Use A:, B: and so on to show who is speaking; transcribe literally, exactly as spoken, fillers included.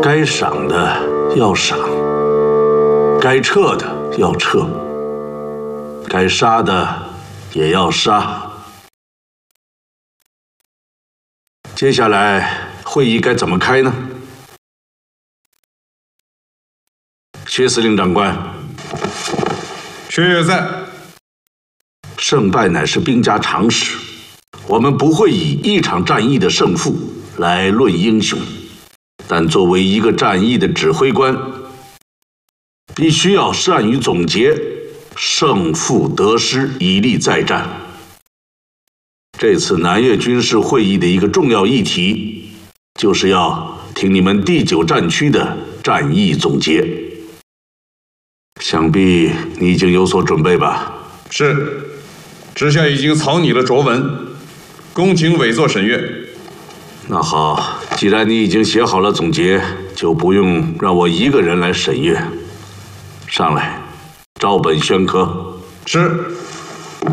A: 该赏的要赏，该撤的要撤，该杀的也要杀。接下来会议该怎么开呢？薛司令长官，
B: 薛岳在。
A: 胜败乃是兵家常识，我们不会以一场战役的胜负来论英雄，但作为一个战役的指挥官，必须要善于总结胜负得失，以利再战。这次南越军事会议的一个重要议题，就是要听你们第九战区的战役总结。想必你已经有所准备吧？
B: 是，知下已经草拟了拙文，恭请委座审阅。
A: 那好，既然你已经写好了总结，就不用让我一个人来审阅。上来，照本宣科。
B: 是。